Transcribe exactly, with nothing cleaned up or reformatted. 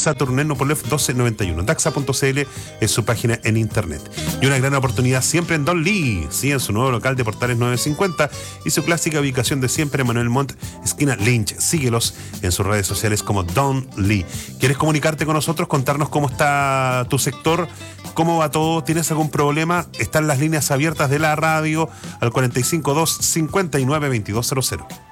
Tournelle Nopolev doce noventa y uno. Daxa punto c l es su página en internet. Y una gran oportunidad siempre en Don Lee, sí, en su nuevo local de Portales novecientos cincuenta y su clásica ubicación de siempre, Manuel Montt, esquina Lynch. Síguelos en sus redes sociales como Don Lee. ¿Quieres comunicarte con nosotros, contarnos cómo está tu sector? ¿Cómo va todo? ¿Tienes algún problema? Están las líneas abiertas de la radio al cuarenta y cinco dos cincuenta y nueve veintidós cero cero.